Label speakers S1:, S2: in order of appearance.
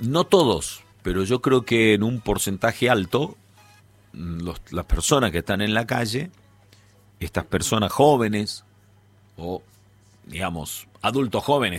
S1: No todos, pero yo creo que en un porcentaje alto, las personas que están en la calle, estas personas jóvenes o, digamos, adultos jóvenes